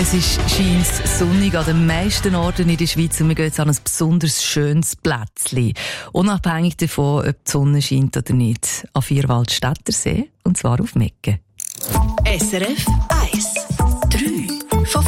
Es ist scheint sonnig an den meisten Orten in der Schweiz und wir gehen jetzt an ein besonders schönes Plätzchen. Unabhängig davon, ob die Sonne scheint oder nicht. An Vierwaldstättersee, und zwar auf Meggen. SRF 1. 3 von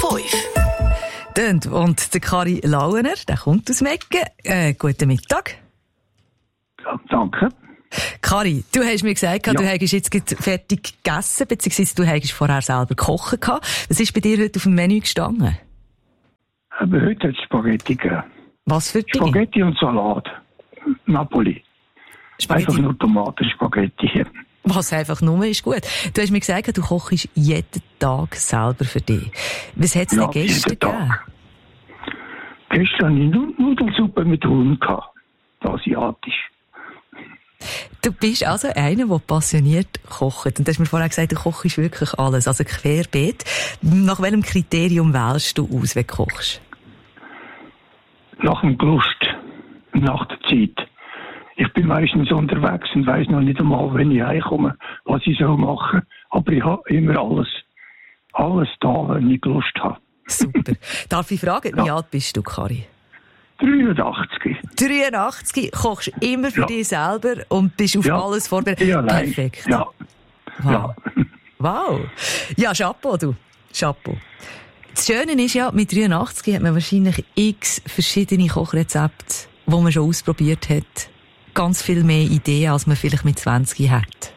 5. Und der Kari Lauener, der kommt aus Meggen. Guten Mittag. Ja, danke. Kari, du hast mir gesagt, ja. Du hättest jetzt fertig gegessen, beziehungsweise du hättest vorher selber gekocht gehabt. Was ist bei dir heute auf dem Menü gestanden? Aber heute hat es Spaghetti gegeben. Was für Dinge? Spaghetti und Salat. Napoli. Spaghetti. Einfach nur Tomaten-Spaghetti. Was einfach nur ist gut. Du hast mir gesagt, du kochst jeden Tag selber für dich. Was hat es denn gestern gegeben? Gestern hatte ich Nudelsuppe mit Huhn gehabt. Asiatisch. Du bist also einer, der passioniert kocht. Und du hast mir vorher gesagt, du kochst wirklich alles, also querbeet. Nach welchem Kriterium wählst du aus, wenn du kochst? Nach dem Lust, nach der Zeit. Ich bin meistens unterwegs und weiss noch nicht einmal, wenn ich heimkomme, was ich soll machen. Aber ich habe immer alles da, wenn ich Lust habe. Super. Darf ich fragen, wie alt bist du, Kari? 83. 83, kochst immer für dich selber und bist auf alles vorbereitet. Ja, perfekt. Ja. Wow. Ja. Wow. Ja, Chapeau, du. Chapeau. Das Schöne ist ja, mit 83 hat man wahrscheinlich x verschiedene Kochrezepte, die man schon ausprobiert hat. Ganz viel mehr Ideen, als man vielleicht mit 20 hat.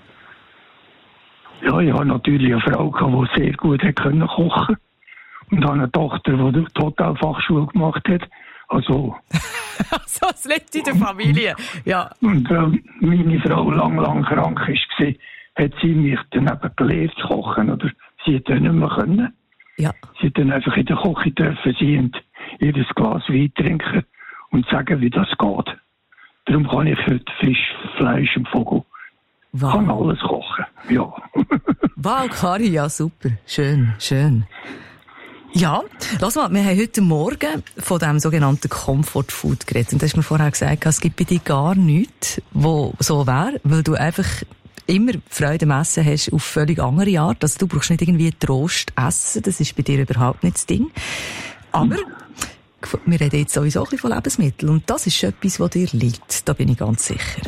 Ja, ich habe natürlich eine Frau gehabt, die sehr gut kochen konnte. Und habe eine Tochter, die die Totalfachschule gemacht hat. Also so, es liegt in der Familie. Ja. Und meine Frau lang krank war, hat sie mich dann eben gelehrt zu kochen. Oder sie hat dann nicht mehr können. Ja. Sie hat dann einfach in der Küche dürfen sie und ihr Glas Wein trinken und sagen, wie das geht. Darum kann ich heute Fisch, Fleisch und Vogel. Wow. Kann alles kochen, ja. Wow, Kari, ja super. Schön, schön. Ja, lass mal, wir haben heute Morgen von dem sogenannten Comfort Food geredet. Und du hast mir vorher gesagt, es gibt bei dir gar nichts, wo so wäre, weil du einfach immer Freude am Essen hast auf völlig andere Art. Also du brauchst nicht irgendwie Trost essen, das ist bei dir überhaupt nicht das Ding. Aber wir reden jetzt sowieso ein bisschen von Lebensmitteln und das ist etwas, was dir liegt, da bin ich ganz sicher.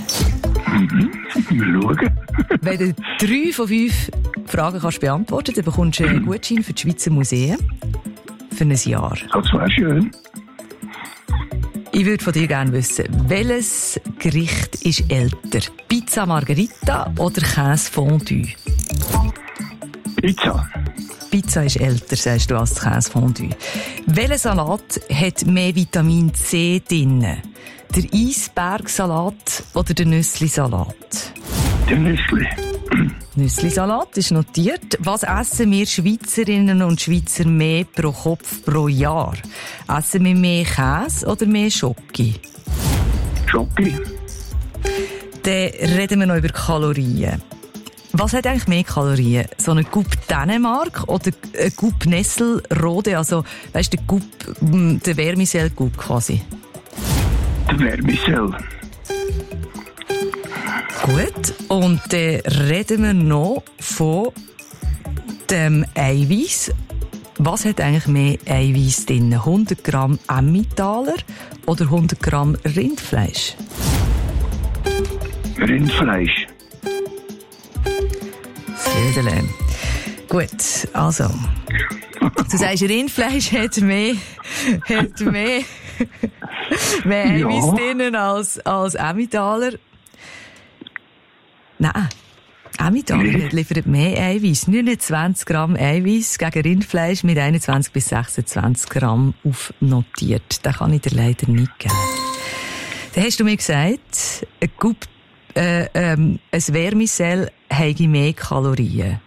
Mal schauen. Wenn du 3 von 5 Fragen kannst beantworten, dann bekommst du einen Gutschein für die Schweizer Museen für ein Jahr. Das wäre schön. Ich würde von dir gerne wissen, welches Gericht ist älter? Pizza Margherita oder Käse Fondue? Pizza. Pizza ist älter, sagst du, als das Käse Fondue. Welcher Salat hat mehr Vitamin C drin? Der Eisbergsalat oder der Nüsslisalat? Der Nüssli. Nüsslisalat ist notiert. Was essen wir Schweizerinnen und Schweizer mehr pro Kopf pro Jahr? Essen wir mehr Käse oder mehr Schoki? Schoki. Dann reden wir noch über Kalorien. Was hat eigentlich mehr Kalorien? So eine Coupe Dänemark oder eine Coupe Nestle Rode? Also, weißt du, der Vermicelle Coupe quasi. Der Vermicelle. Gut. Und dann reden wir noch von dem Eiweiß. Was hat eigentlich mehr Eiweiß drin? 100 Gramm Emmentaler oder 100 Gramm Rindfleisch? Rindfleisch. Söderlein. Gut, also. Du sagst, Rindfleisch hat mehr Eiweiß drinnen als Emmentaler. Nein, Emmentaler liefert mehr Eiweiß. 29 Gramm Eiweiß gegen Rindfleisch mit 21 bis 26 Gramm aufnotiert. Den kann ich dir leider nicht geben. Dann hast du mir gesagt, ein Vermicelle habe mehr Kalorien.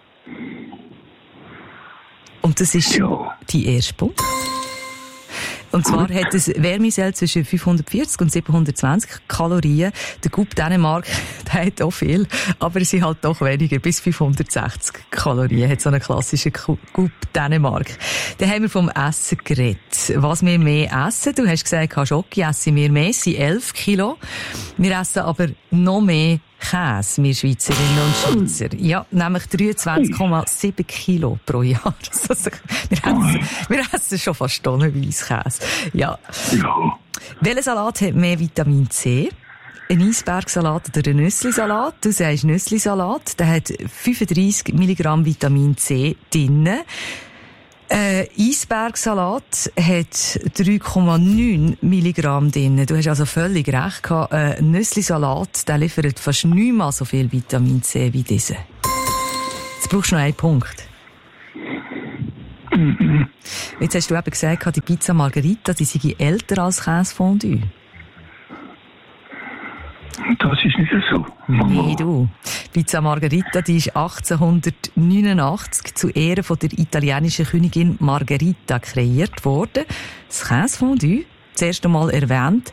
Und das ist die erste Punkt. Und zwar hat das Vermicelle zwischen 540 und 720 Kalorien. Der Coupe Dänemark, der hat auch viel, aber es sind halt doch weniger, bis 560 Kalorien hat so eine klassische Coupe Dänemark. Dann haben wir vom Essen geredet. Was wir mehr essen, du hast gesagt, Schoki essen wir mehr, es sind 11 Kilo. Wir essen aber noch mehr Käse, wir Schweizerinnen und Schweizer. Ja, nämlich 23,7 Kilo pro Jahr. Wir haben Wir essen schon fast tonnenweise Käse. Ja. Welcher Salat hat mehr Vitamin C? Ein Eisbergsalat oder ein Nüsslisalat? Du sagst Nüsslisalat, der hat 35 Milligramm Vitamin C drin. Eisbergsalat hat 3,9 Milligramm drin. Du hast also völlig recht gehabt. Nüsslisalat, der liefert fast 9-mal so viel Vitamin C wie diese. Jetzt brauchst du noch einen Punkt. Jetzt hast du eben gesagt, die Pizza Margherita, die sei älter als Käsefondue. Das ist nicht so. Nee, du. Pizza Margherita, die ist 1889 zu Ehren von der italienischen Königin Margherita kreiert worden. Das Käsefondue, das erste Mal erwähnt,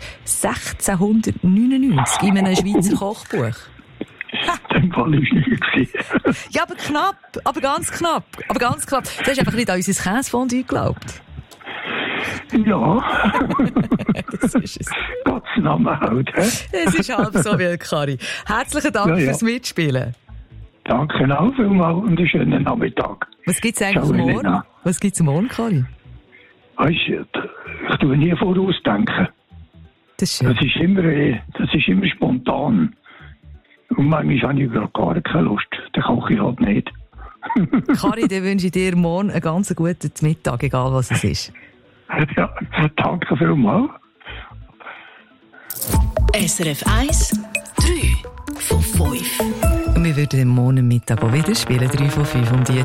1699 in einem Schweizer Kochbuch. Den Fall ist nicht gesehen. Ja, aber knapp. Aber ganz knapp. Du hast einfach nicht an unser Käsefondue geglaubt. Ja. Das ist es. Gottes Name halt. Es ist halb so wild, Kari. Herzlichen Dank fürs Mitspielen. Danke auch vielmals und einen schönen Nachmittag. Was gibt's eigentlich morgen? Was gibt's morgen, Kari? Weißt du, ich tue nie vorausdenken. Das ist schön. Das ist immer spontan. Und manchmal habe ich gar keine Lust. Dann koche ich halt nicht. Kari, dann wünsche ich dir morgen einen ganz guten Mittag, egal was es ist. Ja, danke vielmals. SRF 1, 3 von 5. Wir würden morgen Mittag auch wieder spielen, 3 von 5 um die